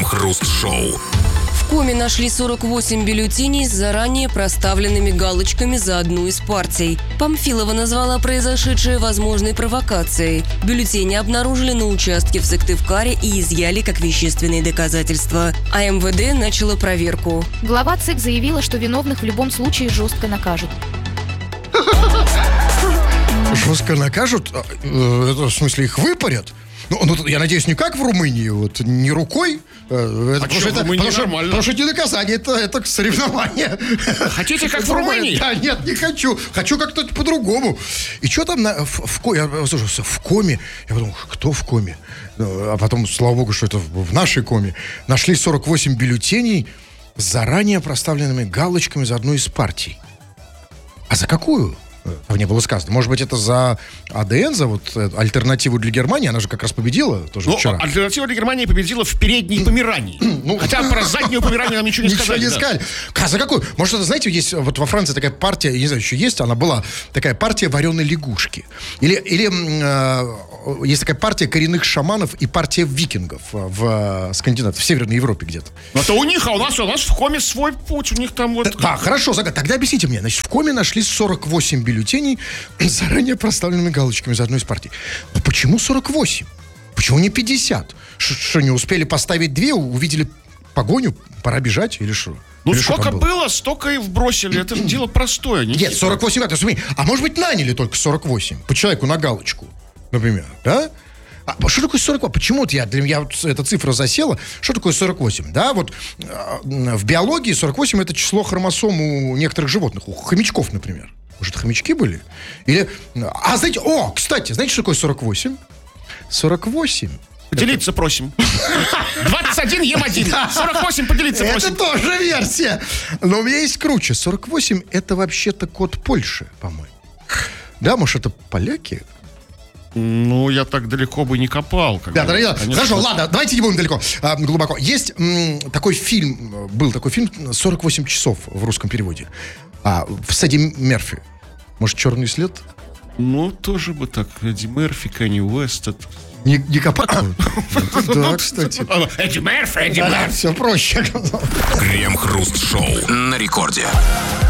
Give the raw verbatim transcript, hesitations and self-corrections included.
Крем-хруст-шоу. В Коми нашли сорок восемь бюллетеней с заранее проставленными галочками за одну из партий. Памфилова назвала произошедшее возможной провокацией. Бюллетени обнаружили на участке в Сыктывкаре и изъяли как вещественные доказательства. А эм вэ дэ начало проверку. Глава ЦИК заявила, что виновных в любом случае жестко накажут. Жестко накажут? Это, в смысле, их выпарят? Ну, ну, я надеюсь, не как в Румынии, вот, не рукой. Это, а потому, что, что в это, Румынии потому, что, нормально. потому что не наказание, это, это соревнование. Хотите, как в Румынии? Да, нет, не хочу. Хочу как-то по-другому. И что там на, в, в, я, слушай, в Коме? Я подумал, кто в Коме? А потом, слава богу, что это в нашей Коме. Нашли сорок восемь бюллетеней с заранее проставленными галочками за одну из партий. А за какую? Там не было сказано. Может быть, это за а дэ эн, за вот альтернативу для Германии? Она же как раз победила тоже ну, вчера. Альтернатива для Германии победила в передней Померании. Ну, хотя про заднюю Померанию нам ничего не сказали. Ничего не сказали. А за какую? Может, это, знаете, есть вот во Франции такая партия, я не знаю, еще есть, она была такая партия вареной лягушки. Или, или э, есть такая партия коренных шаманов и партия викингов в Скандинавии, в Северной Европе где-то. Ну, это у них, а у нас, у нас в Коме свой путь. У них там вот... Да, да, хорошо, тогда объясните мне. Значит, в Коме нашли сорок восемь бюллетеней с заранее проставленными галочками за одну из партий. Но почему сорок восемь? Почему не пятьдесят? Что, не успели поставить две, увидели погоню, пора бежать или что? Ну, или сколько было? было, столько и вбросили. Это дело простое. Нет, сорок восемь, это, смотри, а может быть наняли только сорок восемь? По человеку на галочку, например, да? А что такое сорок восемь? Почему вот я, для меня вот эта цифра засела? Что такое сорок восемь? Да, вот э, в биологии сорок восемь это число хромосом у некоторых животных, у хомячков, например. Может, хомячки были? Или... А, знаете, о, кстати, знаете, что такое сорок восемь? сорок восемь. Поделиться это... просим. двадцать один ем один. сорок восемь поделиться просим. Это тоже версия. Но у меня есть круче. сорок восемь это вообще-то код Польши, по-моему. Да, может, это поляки? Ну, я так далеко бы не копал. Да, да, хорошо, ладно, давайте не будем далеко, а, глубоко. Есть м, такой фильм, был такой фильм «сорок восемь часов» в русском переводе. А, в с Эдди Мерфи. Может, «Черный след»? Ну, тоже бы так. Эдди Мерфи, Канни Уэст. Не, не копал? Да, кстати. Эдди Мерфи, Эдди Мерфи. Все проще. Крем-хруст-шоу на рекорде.